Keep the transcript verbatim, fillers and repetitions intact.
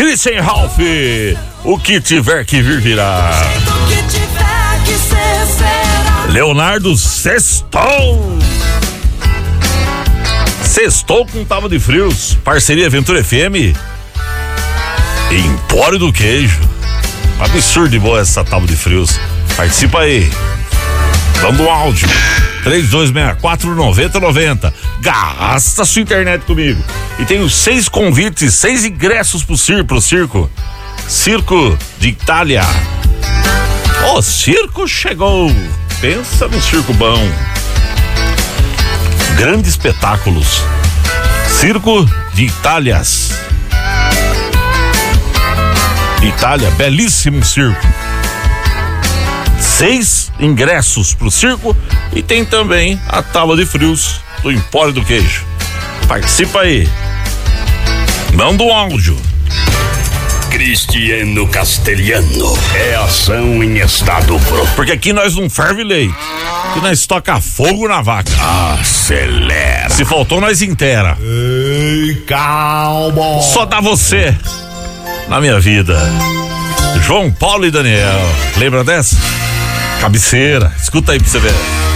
Christian Ralph, o que tiver que vir virá. Leonardo Sextou. Sextou com Tábua de Frios, parceria Aventura F M, Empório do Queijo. Absurdo de boa essa Tábua de Frios. Participa aí, dando um áudio três dois seis quatro nove zero nove zero. Gasta sua internet comigo. E tenho seis convites, seis ingressos pro circo, pro circo Circo de Itália. O circo chegou. Pensa no circo bom. Grandes espetáculos. Circo de Itálias. Itália, belíssimo circo. Seis ingressos pro circo e tem também a Tábua de Frios do Empório do Queijo. Participa aí. Manda um áudio. Cristiano Castelhano, é ação em estado puro. Porque aqui nós não ferve leite, aqui nós toca fogo na vaca. Acelera. Se faltou, nós inteira. Ei, calma. Só dá você na minha vida. João Paulo e Daniel. Lembra dessa? Cabeceira. Escuta aí pra você ver.